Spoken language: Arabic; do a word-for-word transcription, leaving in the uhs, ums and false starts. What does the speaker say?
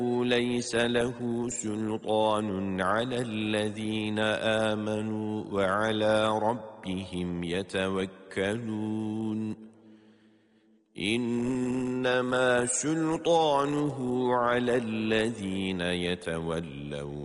ليس له سلطان على الذين آمنوا وعلى ربهم يتوكلون إنما سلطانه على الذين يتولون